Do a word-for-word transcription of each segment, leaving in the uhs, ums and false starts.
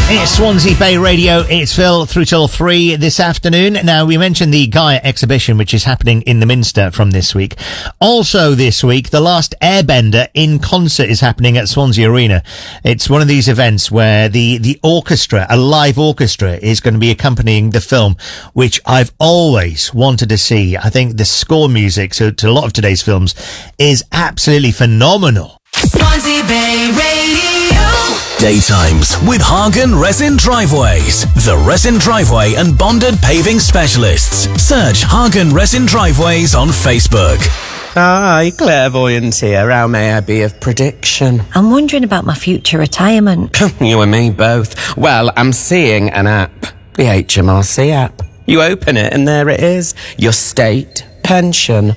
It's Swansea Bay Radio. It's Phil through till three this afternoon. Now, we mentioned the Gaia exhibition, which is happening in the Minster from this week. Also this week, The Last Airbender in concert is happening at Swansea Arena. It's one of these events where the, the orchestra, a live orchestra, is going to be accompanying the film, which I've always wanted to see. I think the score music to, to a lot of today's films is absolutely phenomenal. Swansea Bay Radio. Daytimes with Hagen Resin Driveways. The Resin Driveway and Bonded Paving Specialists. Search Hagen Resin Driveways on Facebook. Hi, clairvoyant here. How may I be of prediction? I'm wondering about my future retirement. You and me both. Well, I'm seeing an app. The H M R C app. You open it and there it is. Your state pension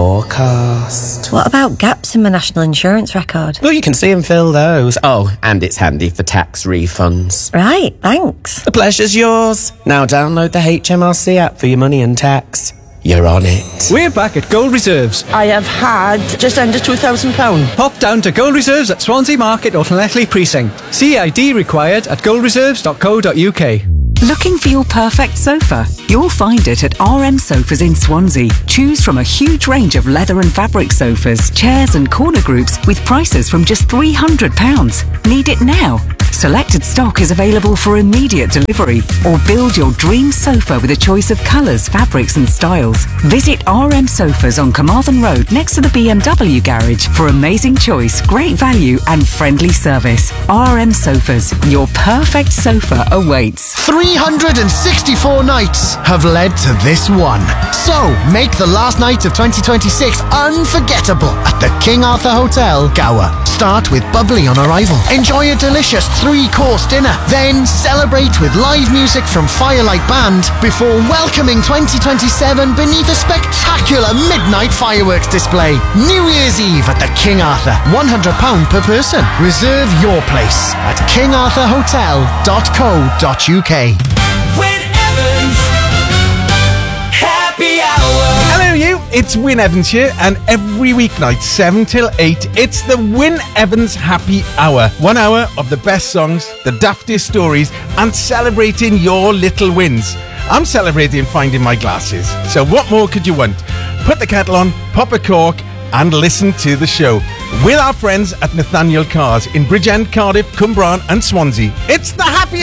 forecast. What about gaps in my national insurance record? Well, you can see and fill those. Oh, and it's handy for tax refunds. Right, thanks. The pleasure's yours. Now download the H M R C app for your money and tax. You're on it. We're back at Gold Reserves. I have had just under two thousand pounds. Pop down to Gold Reserves at Swansea Market or Llanelli Precinct. C I D required at gold reserves dot co dot uk. Looking for your perfect sofa? You'll find it at R M Sofas in Swansea. Choose from a huge range of leather and fabric sofas, chairs and corner groups with prices from just three hundred pounds. Need it now? Selected stock is available for immediate delivery, or build your dream sofa with a choice of colours, fabrics and styles. Visit R M Sofas on Carmarthen Road next to the B M W garage for amazing choice, great value and friendly service. R M Sofas, your perfect sofa awaits. three hundred sixty-four nights have led to this one. So, make the last night of twenty twenty-six unforgettable at the King Arthur Hotel, Gower. Start with bubbly on arrival. Enjoy a delicious three-course dinner. Then celebrate with live music from Firelight Band before welcoming twenty twenty-seven beneath a spectacular midnight fireworks display. New Year's Eve at the King Arthur. one hundred pounds per person. Reserve your place at king arthur hotel dot co dot uk. Win Evans Happy Hour. Hello you, it's Win Evans here, and every weeknight seven till eight it's the Win Evans Happy Hour. One hour of the best songs, the daftiest stories, and celebrating your little wins. I'm celebrating finding my glasses, so what more could you want? Put the kettle on, pop a cork and listen to the show with our friends at Nathaniel Cars in Bridgend, Cardiff, Cwmbran and Swansea. It's the Happy